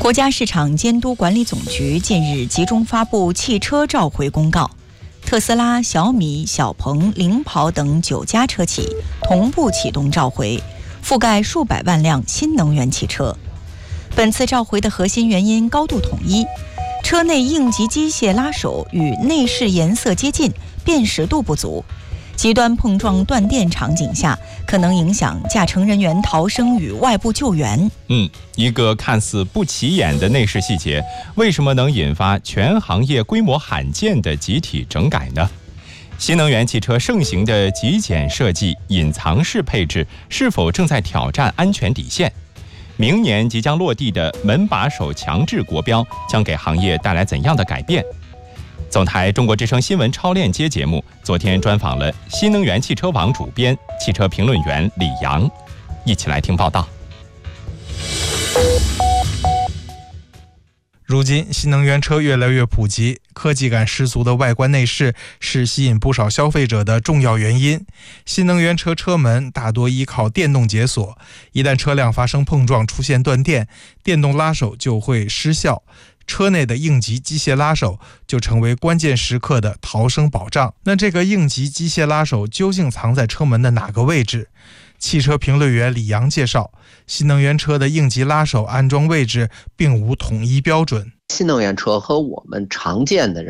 国家市场监督管理总局近日集中发布汽车召回公告，特斯拉、小米、小鹏、领跑等9家车企同步启动召回，覆盖数百万辆新能源汽车。本次召回的核心原因高度统一，车内应急机械拉手与内饰颜色接近，辨识度不足，极端碰撞断电场景下可能影响驾乘人员逃生与外部救援。 一个看似不起眼的内饰细节，为什么能引发全行业规模罕见的集体整改呢？新能源汽车盛行的极简设计、隐藏式配置，是否正在挑战安全底线？明年即将落地的门把手强制国标将给行业带来怎样的改变？总台中国之声新闻超链接节目昨天专访了新能源汽车网主编、汽车评论员李阳，一起来听报道。 如今新能源车越来越普及，科技感十足的外观内饰是吸引不少消费者的重要原因。新能源车车门大多依靠电动解锁，一旦车辆发生碰撞出现断电，电动拉手就会失效，车内的应急机械拉手就成为关键时刻的逃生保障。那这个应急机械拉手究竟藏在车门的哪个位置？汽车评论员李阳介绍，新能源车的应急拉手安装位置并无统一标准。 新能源车和我们常见的